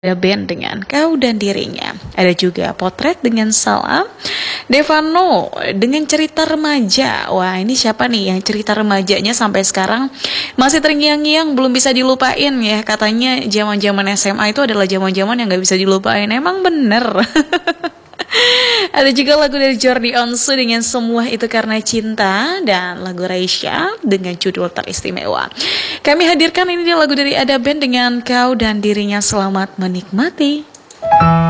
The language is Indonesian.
Ada band dengan Kau dan Dirinya. Ada juga Potret dengan Salam. Devano dengan Cerita Remaja. Wah, ini siapa nih yang cerita remajanya sampai sekarang masih terngiang-ngiang, belum bisa dilupain ya. Katanya zaman-zaman SMA itu adalah zaman-zaman yang gak bisa dilupain. Emang bener. Ada juga lagu dari Jordi Onsu dengan Semua Itu Karena Cinta, dan lagu Raisya dengan judul Teristimewa. Kami hadirkan ini dia lagu dari Ada Band dengan Kau dan Dirinya. Selamat menikmati.